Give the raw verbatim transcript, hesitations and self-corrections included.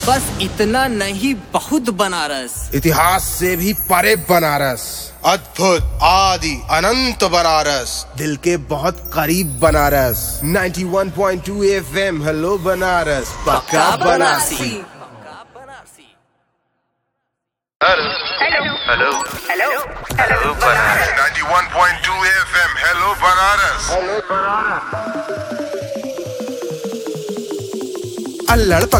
बस इतना नहीं, बहुत बनारस। इतिहास से भी परे बनारस, अद्भुत आदि अनंत बनारस, दिल के बहुत करीब बनारस। इक्यानवे पॉइंट दो एफएम हेलो बनारस, पक्का Banarasi. Hello hello hello hello Banaras. इक्यानवे पॉइंट दो एफएम हेलो बनारस। अल्लड़